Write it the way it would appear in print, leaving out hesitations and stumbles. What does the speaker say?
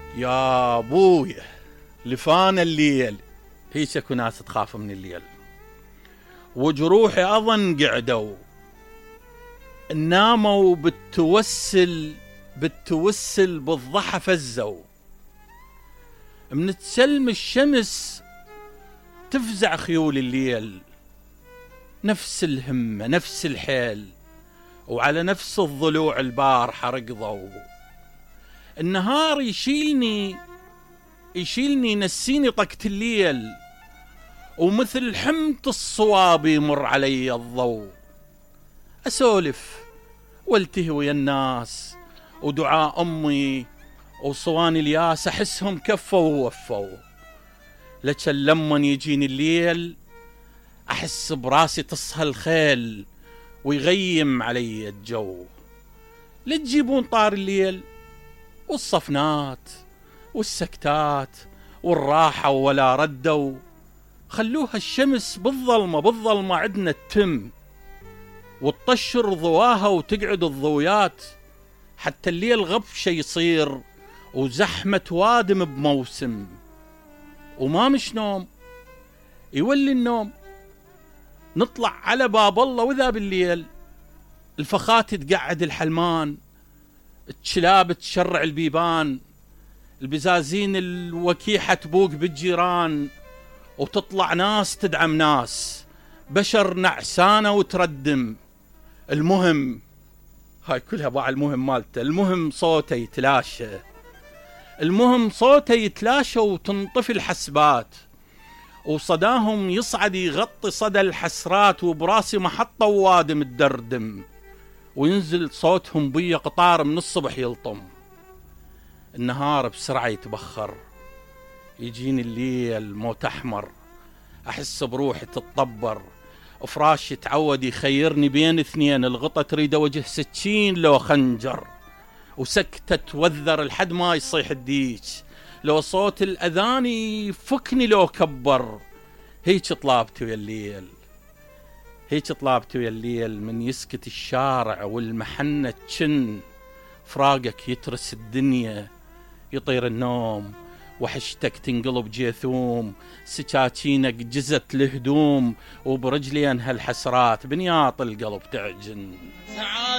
يا ابويا لفانا الليل، هيك اكو ناس تخاف من الليل، وجروحي اظن قعدوا ناموا بالتوسل بالضحى فزوا، من تسلم الشمس تفزع خيول الليل، نفس الهمة نفس الحيل، وعلى نفس الضلوع البارحة ركضوا. النهار يشيلني ينسيني طقة الليل، ومثل حمة الصواب يمر علي الضوء. أسولف والتهي ويا الناس، ودعاء أمي وصواني الياس أحسهم كفوا ووفوا. لكن لما يجيني الليل أحس براسي تصهى الخيل ويغيم علي الجو. لتجيبون طار الليل والصفنات والسكتات والراحة ولا ردوا، خلوها الشمس بالظلمة عدنا التم، وتطشر ضواها وتقعد الضويات، حتى الليل غفشة يصير وزحمة وادم بموسم. وما مش نوم يولي النوم، نطلع على باب الله وذا بالليل الفخات تقعد الحلمان، الكلاب تشرع البيبان، البزازين الوكيحة تبوق بالجيران، وتطلع ناس تدعم ناس، بشر نعسانة وتردم. المهم هاي كلها باع المهم مالته، المهم صوته يتلاشى وتنطفي الحسبات، وصداهم يصعد يغطي صدى الحسرات، وبراسي محطة ووادم الدردم، وينزل صوتهم بيا قطار من الصبح يلطم. النهار بسرعة يتبخر، يجيني الليل موت أحمر، أحس بروحي تتطبر، فراشي تعود يخيرني بين اثنين، الغطا تريد وجه سكين لو خنجر، وسكتة توذر لحد ما يصيح الديك، لو صوت الأذان يفكني لو كبر. هيك طلابتي ويا الليل، من يسكت الشارع والمحنة تشن، فراقك يترس الدنيا يطير النوم، وحشتك تنقلب جيثوم، سكاكينك جزت الهدوم، وبرجلين هالحسرات بنياط القلب تعجن.